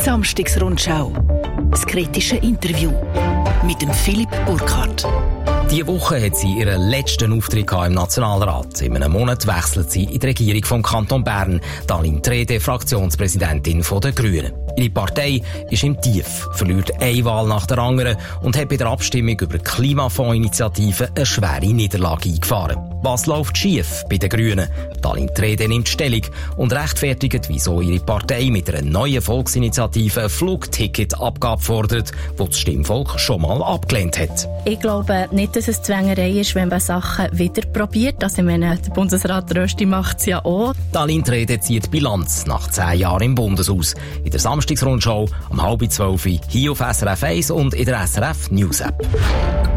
Samstagsrundschau. Das kritische Interview mit dem Philipp Burkhardt. Diese Woche hat sie ihren letzten Auftritt im Nationalrat. In einem Monat wechselt sie in die Regierung vom Kanton Bern. Daline Treede, Fraktionspräsidentin der Grünen. Ihre Partei ist im Tief, verliert eine Wahl nach der anderen und hat bei der Abstimmung über die Klimafondsinitiative eine schwere Niederlage eingefahren. Was läuft schief bei den Grünen? Daline Treede nimmt Stellung und rechtfertigt, wieso ihre Partei mit einer neuen Volksinitiative eine Flugticketabgabe fordert, die das Stimmvolk schon mal abgelehnt hat. Ich glaube nicht, dass es Zwängerei ist, wenn man Sachen wieder probiert. Also, ich meine, der Bundesrat Rösti macht es ja auch. Daline Treede zieht Bilanz nach 10 Jahren im Bundeshaus. In der Samstagsrundschau um 11:30 hier auf SRF 1 und in der SRF News App.